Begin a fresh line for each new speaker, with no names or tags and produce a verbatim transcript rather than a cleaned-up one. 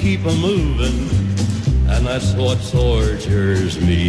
keep a moving, and that's what tortures me.